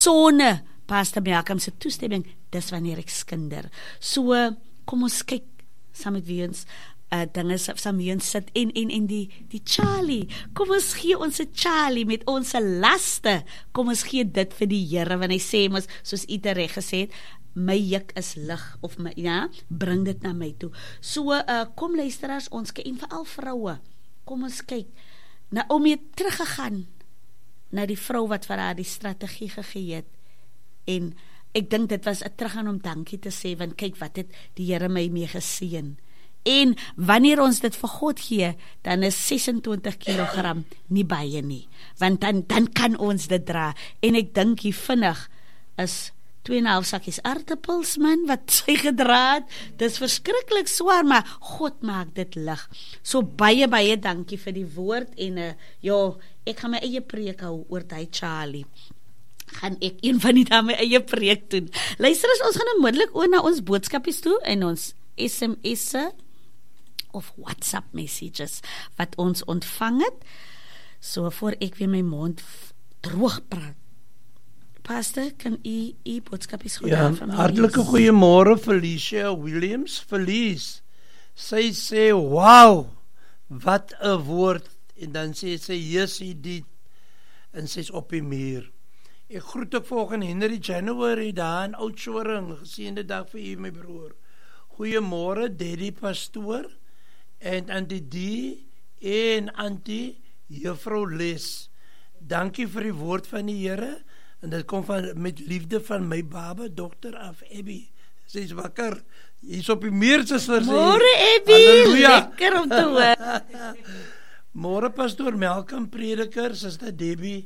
sonder Pastor Malcolm se toestemming, dis wanneer ek skinder. So, kom ons kyk saam met wie ons dinge saam wie ons sit en die Charlie, kom ons gee ons Charlie met ons laste, kom ons gee dit vir die Here, want hy sê ons, soos Ita reg gesê het, my juk is lig, of my, ja, bring dit na my toe. So, kom luisteraars, ons kyk, en veral vroue, kom ons kyk, Naomi het teruggegaan, na die vrou wat vir haar die strategie gegee het, en ek dink dit was 'n teruggaan om dankie te sê, want kyk wat het die Here my mee geseën. En wanneer ons dit vir God gee, dan is 26 kilogram nie baie nie, want dan kan ons dit dra, en ek dink hier vinnig is 2,5 sakkies aardappels, man, wat sy gedra het, dis verskriklik swaar, maar God maak dit lig. So baie dankie vir die woord, en ja, ek gaan my eie preek hou oor die Charlie. Gaan ek een van die dae my eie preek doen. Luister as ons gaan onmiddellik oor na ons boodskapies toe, en ons SMS'e, of WhatsApp messages, wat ons ontvang het, so voor ek weer my mond droog praat. Pastor, kan u boodskapies goed Ja, van my hartelike goeiemôre Felicia Williams, Felice. Sy sê, wow, wat 'n woord, en dan sê sy, yes, hy dit, en sy is op die muur. Ek groet ook volgende Henry January, daar in Oudtshoorn, geseënde dag vir u, my broer. Goeiemôre, Daddy Pastoor, en Auntie D, en Auntie Juffrou Les. Dankie vir die woord van die Here, en dit kom met liefde van my baba, Dr. Af Abby. Sy is wakker, jy is op die muur, suster. Môre Abby, lekker om te hoor. Môre Pastoor Malcolm, prediker, suster Debbie.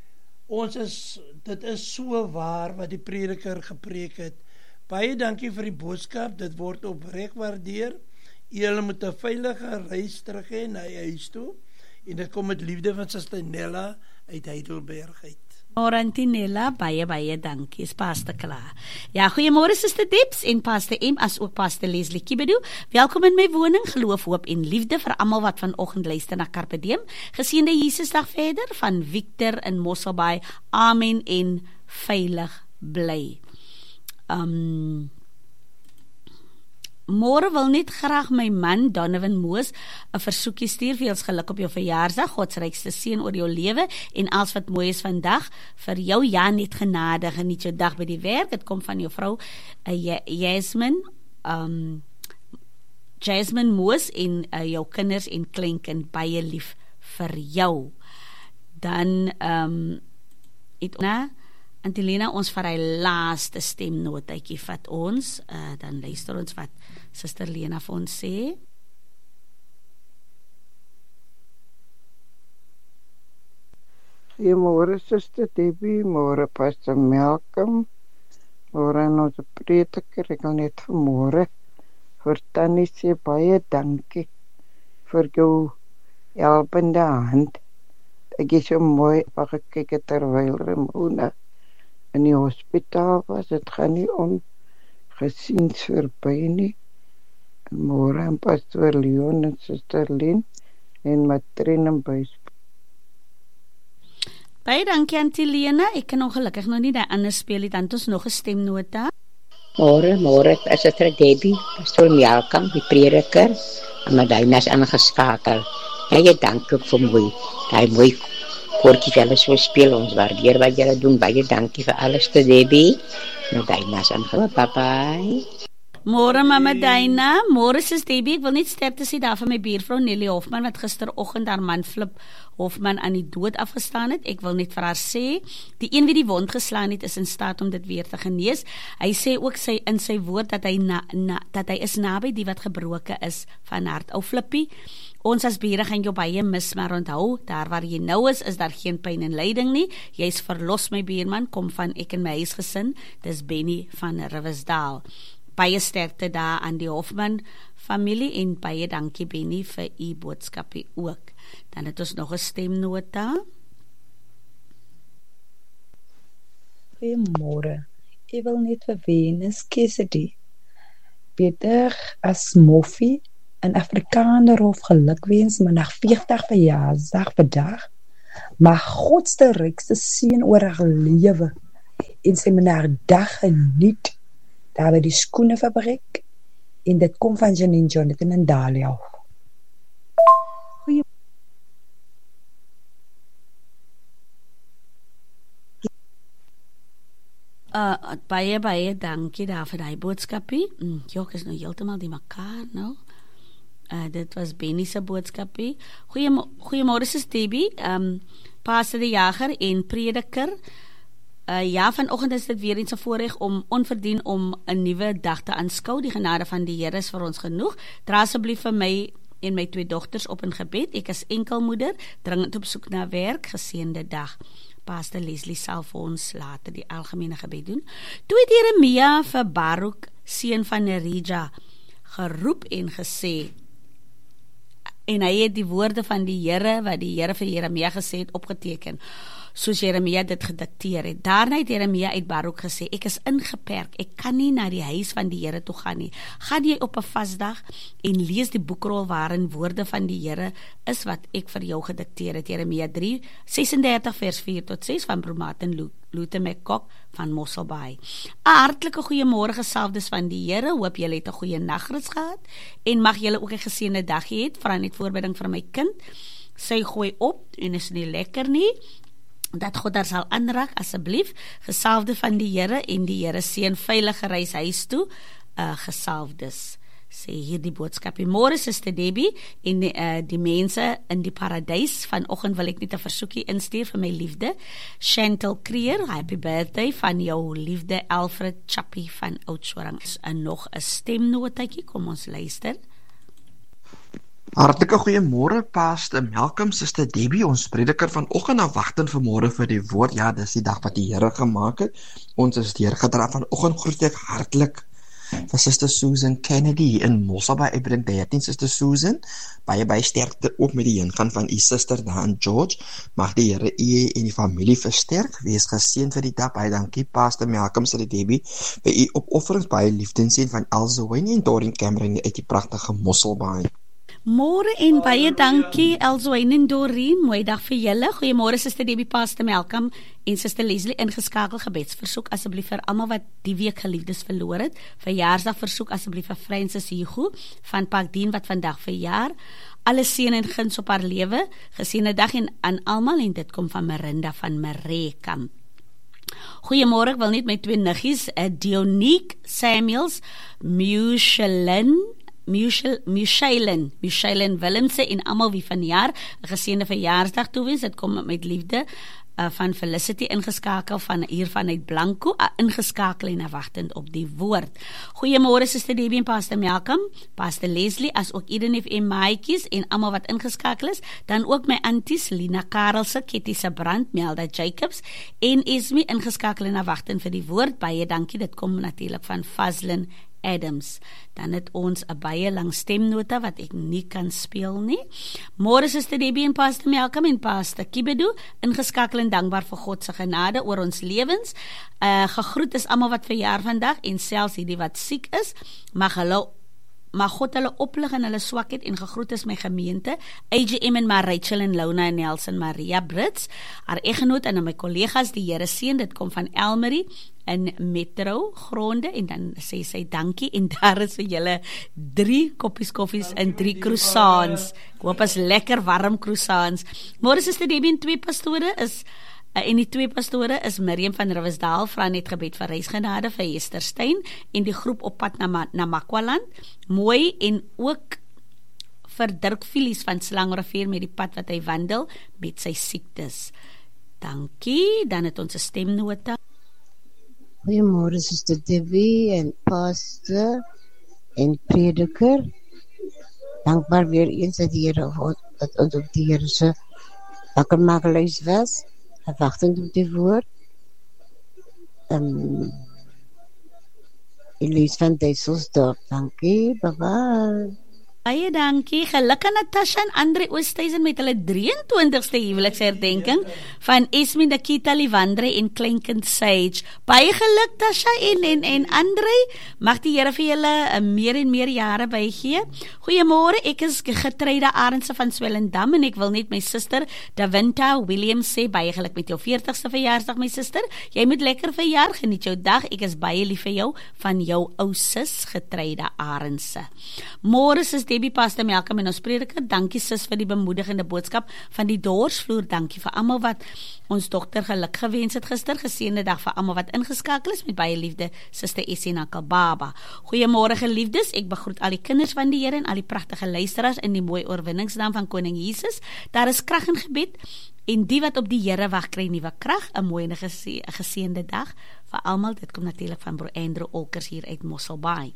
Dit is so waar wat die prediker gepreek het. Baie dankie vir die boodskap, dit word opreg waardeer. Julle moet 'n veilige reis terug hê na die huis toe, en dit kom met liefde van suster Nella uit Heidelberg uit. Auntie Nella, baie dankie, is Pastor klaar. Ja, goeiemôre Suster Debs en Pastor M, as ook Pastor Leslie Kibedu. Welkom in my woning, geloof, hoop en liefde vir almal wat vanoggend luister na Carpe Diem. Geseënde Jesusdag verder van Victor in Mosselbaai. Amen en veilig bly. Môre wil net graag my man Donovan Moos 'n versoekie stuur, vir ons geluk op jou verjaarsdag, God se rykste seën oor jou lewe en alles wat mooi is vandag. Vir jou ja, net genade, geniet jou dag by die werk. Dit kom van jou vrou Jasmine Moos en jou kinders en kleinkind, baie lief vir jou. Dan Antilena, ons vir hy laaste stemnotetjie vat ons, dan luister ons wat Suster Lena vir ons sê. Goeiemôre Suster Debbie, môre Pastor Malcolm, môre ons prediker, ek wil net vanmôre vir Tannie sê baie dankie vir jou helpende hand. Ek is so mooi gekyk terwyl Ramona in die hospitaal was, dit gaan nie om gesiens verby nie. Môre en Pastor Leon en Suster Lynn en Matrien en Buis. Baie dankie Auntie Lena, ek kan ongelukkig nog nie die ander speel nie, dan het ons nog 'n stemnota. Môre, as dit Debbie, Pastor Malcolm, die prediker, en Madina is aangeskakel. Baie dankie vir mooi koortjies julle so speel, ons waardeer wat julle doen, baie dankie vir alles te Debbie, Madina is aangeskakel, bye. Môre Mama Dina, môre sis Debbie, ek wil net sterkte sê daar van my buurvrou Nelly Hofman, wat gisteroggend haar man Flip Hofman aan die dood afgestaan het. Ek wil net vir haar sê, die een wie die wond geslaan het, is in staat om dit weer te genees. Hy sê ook in sy woord dat hy is naby die wat gebroken is van hart. Ou Flippie, ons as bure gaan jou baie mis, maar onthou, daar waar jy nou is daar geen pyn en lyding nie. Jy is verlos, my buurman, kom van ek en my huisgesin, dis Benny van Riversdal. Baie sterkte daar aan die Hofman familie en baie dankie Benny vir u boodskapie ook. Dan het ons nog 'n stemnota. Goeiemôre. Ek wil net vir Venus Cassidy beter as Moffie in Afrikaner of gelukwens met 'n 40 verjaarsdag vandag. Maar God se rykste seën oor haar lewe en seminar dag geniet daar by die skoenefabriek en dit kom van Janine Jonathan en Dalia. Baie dankie daar vir die boodskapie. Ek is nou heeltemal die mekaar nou. Dit was Benny se boodskapie. Goeiemôre sis Debbie, Pastor die Jager en prediker. Ja, vanoggend is dit weer eens 'n voorreg om onverdien om 'n nuwe dag te aanskou. Die genade van die Here is vir ons genoeg. Dra asseblief vir my en my 2 dogters op in gebed. Ek is enkelmoeder, dringend op soek na werk. Geseënde dag. Pastor Leslie sal vir ons later die algemene gebed doen. Toe het Jeremia vir Baruk, seun van Nerija, geroep en gesê, en hy het die woorde van die Here, wat die Here vir Jeremia gesê het, opgeteken, soos Jeremia dit gedikteer het. Daarna het Jeremia uit Baruk gesê, ek is ingeperk, ek kan nie na die huis van die Here toe gaan nie. Gaan jy op 'n vasdag en lees die boekrol waarin woorde van die Here is wat ek vir jou gedikteer het. Jeremia 3:36 vers 4 tot 6 van Bromaten Lute McCock van Mosselbaai. 'n Hartlike goeiemôre gesalfdes van die Here. Hoop julle het 'n goeie nagrus gehad en mag julle ook 'n geseënde dag hê. Vra net voorbereiding vir my kind. Sy gooi op en is nie lekker nie. Dat God daar sal aanraak, asseblief. Gesalfde van die Here en die Here seën veilige reis huis toe. Gesalfdes. Sê hier die boodskap. Môre Suster Debbie en die mense in die paradys. Vanoggend wil ek net 'n versoekie instuur vir my liefde Chantal Creer. Happy birthday van jou liefde Alfred Chappie van Oudtshoorn. En nog 'n stemnotetjie, kom ons luister. Hartlike goeiemôre Pastor Malcolm, Suster Debbie, ons prediker vanoggend afwagtend vanmôre vir die woord. Ja, dis die dag wat die Here gemaak het. Ons is deurgedra vanoggend. Groet ek hartlik vir Suster Susan Kennedy in Mosselbaai. Ek bring 13 Suster Susan. Baie sterkte ook met die ingaan van u suster daar in George. Mag die Here u en die familie versterk. Wees geseën vir die dag. Baie dankie Pastor Malcolm, Suster Debbie, vir u opofferings. Baie liefde en seën van Elsa Wayne en Doreen Cameron uit die pragtige Mosselbaai. Môre en baie dankie Elswyn en Doreen, mooi dag vir julle. Goeiemôre Suster Debbie, Pastor Malcolm en Suster Leslie, ingeskakel gebedsversoek asseblief vir almal wat die week geliefdes verloor het. Verjaarsdag versoek asseblief vir Francis Hugo van Parkdien wat vandag verjaar. Alle seën en guns op haar lewe. Geseënde dag en aan almal, en dit kom van Marinda van Marekamp. Goeiemôre, ek wil net my 2 niggies, Dionique Samuels, Michelle Willemse en almal wie vanjaar 'n geseënde verjaarsdag toewens. Dit kom met liefde van Felicity ingeskakel van hier vanuit Blanco, ingeskakel en wagtend op die woord. Goeiemôre Suster Debbie en Pastor Malcolm, Pastor Leslie, as ook Eden FM maatjies en almal wat ingeskakel is, dan ook my aunties Lina Karelse, Kitty se Brand, Melda Jacobs en Esme ingeskakel en wagtend vir die woord. Baie dankie, dit kom natuurlik van Fazlin Adams. Dan het ons 'n baie lang stemnota wat ek nie kan speel nie. Môre Suster Debbie en Pastor Malcolm en Pastor Kibedu, ingeskakel en dankbaar vir God se genade oor ons lewens. Gegroet is almal wat verjaar vandag en selfs hierdie wat siek is. Mag God hulle oplig in hulle swakheid, en gegroet is my gemeente, AGM en Rachel en Lona en Nelson Maria Brits, haar eggenoot en my kollegas, die Here seën. Dit kom van Elmarie in Metro Gronde, en dan sê sy dankie, en daar is vir julle 3 koppies koffies en 3 croissants. Ek hoop is lekker warm croissants. Môre Suster Debbie en 2 pastore is en die 2 pastore is Miriam van Riversdal, vra net gebed vir reisgenade vir Hester Stein en die groep op pad na Makwaland. Mooi, en ook vir Dirk Filies van Slangrivier met die pad wat hy wandel met sy siektes. Dankie, dan het ons 'n stemnota. Goeiemôre Suster Debbie en Pastor en prediker. Dankbaar weer eens dat die Here wat ons op die Here se wakkermakerlys was. Wagtend op die woord. Elise van Duiselsdorp, dankie, bye bye. Baie dankie. Geluk aan Natasha en Andre Oosthuizen met hulle 23ste huweliksherdenking van Esme Nikita Livandre en kleinkind Sage. Baie geluk Tasha en Andre. Mag die Here vir julle meer en meer jare bygee. Goeiemôre, ek is Getreide Arendse van Swellendam en ek wil net my suster Davinta Williams sê baie geluk met jou 40ste verjaarsdag my suster. Jy moet lekker verjaar, geniet jou dag. Ek is baie lief vir jou van jou ou sis Getreide Arendse. Môre is Debbie Pastor Malcolm en ons prediker. Dankie sis vir die bemoedigende boodskap van die dorsvloer. Dankie vir almal wat ons dogter geluk gewens het gister. Geseënde dag vir almal wat ingeskakel is met baie liefde. Suster Essie en Uncle Baba. Goeiemôre geliefdes. Ek begroet al die kinders van die Here en al die pragtige luisteraars in die mooi oorwinningsnaam van Koning Jesus. Daar is krag in gebed en die wat op die Here wag kry nuwe krag. 'n mooi en geseënde dag vir almal. Dit kom natuurlik van broer Andrew Olkers hier uit Mosselbaai.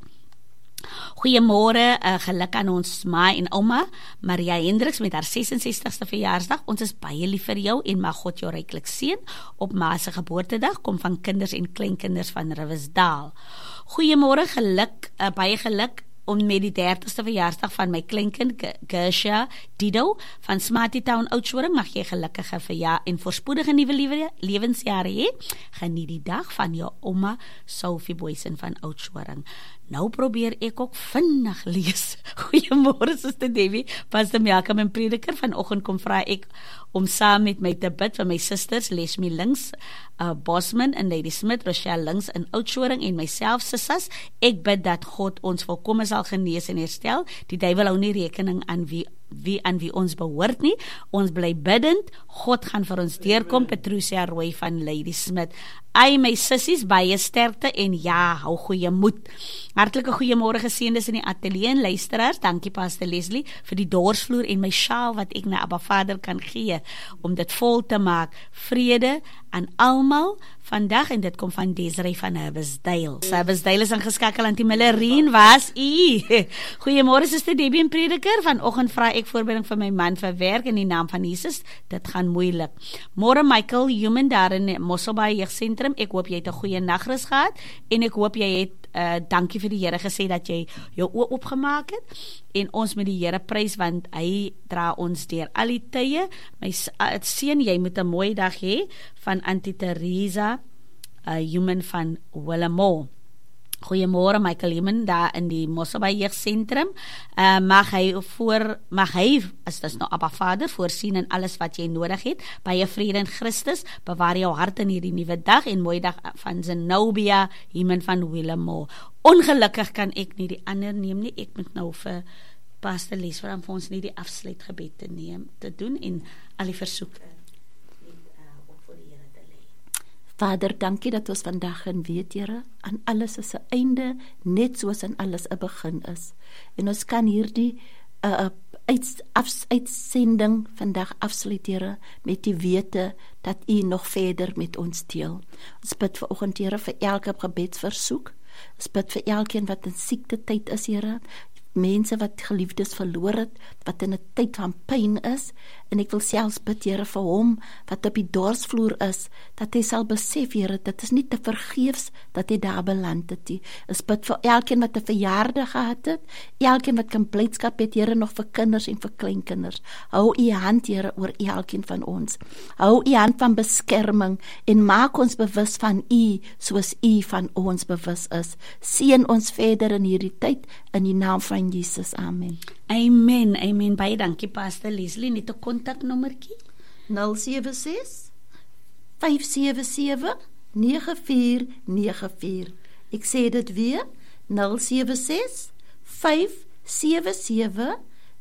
Goeiemôre, geluk aan ons ma en ouma Maria Hendriks met haar 66ste verjaarsdag. Ons is baie lief vir jou en mag God jou ryklik seën op ma se geboortedag. Kom van kinders en kleinkinders van Riversdal. Goeiemôre, geluk, baie geluk om met die 30ste verjaarsdag van my kleinkind Gersha Dido van Smarty Town Oudtshoorn. Mag jy gelukkige verjaar en voorspoedige nuwe lewensjare hê. Geniet die dag van jou ouma Sophie Boysen van Oudtshoorn. Nou probeer ek ook vinnig lees. Goeiemôre Suster Debbie, Pastor Malcolm en prediker. Vanoggend kom vra ek om saam met my te bid vir my susters Leslie Links, Bosman en Lady Smith, Rochelle Links in Oudtshoorn en myself Sissas. Ek bid dat God ons volkome sal genees en herstel. Die duiwel hou nie rekening aan wie ons behoort nie. Ons bly biddend. God gaan vir ons deurkom. Petrusia Roy van Lady Smith. Ai my sissies, baie sterkte en ja, hou goeie moed. Hartlike goeiemôre geseëndes in die ateljee en luisteraars. Dankie Pastor Leslie vir die dorsvloer en my sjaal wat ek na Abba Vader kan gee om dit vol te maak. Vrede aan almal vandag en dit kom van Desiree van Herbesdale. Herbesdale is ingeskakel aan die Millerien, was u. Goeiemôre Suster Debbie en prediker. Vanoggend vra ek voorbereiding vir my man vir werk in die naam van Jesus. Dit gaan moeilik. Môre Michael Human daar in Mosselbaai Jeugsentrum. Ek hoop jy het 'n goeie nagrus gehad en ek hoop jy het dankie vir die Here gesê dat jy jou oë oopgemaak het en ons met die Here prys want hy dra ons deur al die tye. My seun, jy moet 'n mooi dag hê van Auntie Teresa Human van Willemo. Goeiemôre Michael Human daar in die Mosselbaai Jeugsentrum. Mag hy, as dit nou Abba Vader, voorsien in alles wat jy nodig het. Baie vrede in Christus. Bewaar jou hart in hierdie nuwe dag en mooi dag van Zenobia Human van Willemo. Ongelukkig kan ek nie die ander neem nie. Ek moet nou vir Pastor Les vir ons nie die afsluitgebed te doen en al die versoeke. Vader, dankie dat ons vandag gaan weet, Here, aan alles is 'n einde, net soos aan alles 'n begin is. En ons kan hierdie uitsending vandag afsluit, Here, met die wete dat U nog verder met ons deel. Ons bid vanoggend, Here, vir elke gebedsversoek. Ons bid vir elkeen wat in siektetyd is, Here, mense wat geliefdes verloor het, wat in 'n tyd van pyn is, en ek wil selfs bid, Here, vir hom wat op die dorsvloer is, dat hy sal besef, Here, dit is nie te vergeefs dat hy daar beland het nie. Ons bid vir elkeen wat 'n verjaardag gehad het, elkeen wat kan blydskap het, Here, nog vir kinders en vir kleinkinders. Hou U hand, Here, oor elkeen van ons. Hou U hand van beskerming en maak ons bewus van U, soos U van ons bewus is. Seën ons verder in hierdie tyd, in die naam van Jesus, amen. Amen, amen. Baie dankie Pastor Leslie. Net 'n kontaknommertjie. 076 577 9494. Ek sê dit weer. 076 577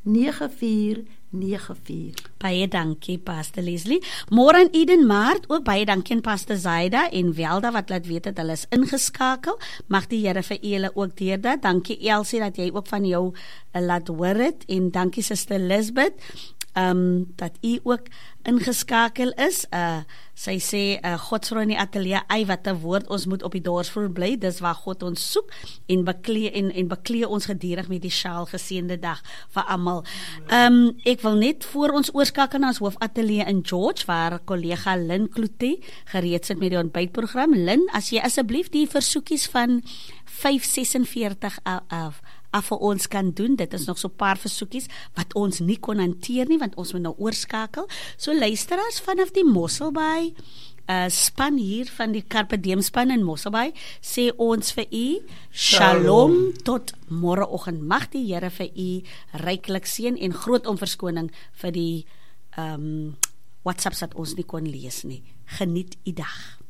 9494. Baie dankie Pastor Leslie. Môre aan Eden Maart, ook baie dankie aan Pastor Zaida en Welda wat laat weet dat hulle is ingeskakel. Mag die Here vir julle ook deur dat. Dankie Elsie dat jy ook van jou laat hoor het en dankie Suster Lisbeth dat u ook ingeskakel is. Sy sê God in die ateljee, wat 'n woord, ons moet op die dorsvloer bly, dis waar God ons soek en beklee ons gedurig met die sjaal. Geseënde dag vir almal. Ek wil net voor ons oorskakel na ons hoofateljee in George waar kollega Lynn Kloete gereed sit met die ontbytprogram. Lynn, as jy asseblief die versoekies van 546 af vir ons kan doen. Dit is nog so 'n paar versoekies wat ons nie kon hanteer nie, want ons moet nou oorskakel. So luisteraars vanaf die Mosselbaai span hier van die Carpe Diem span in Mosselbaai, sê ons vir u Shalom tot môreoggend. Mag die Here vir u ryklik seën en groot om verskoning vir die WhatsApps wat ons nie kon lees nie. Geniet u dag.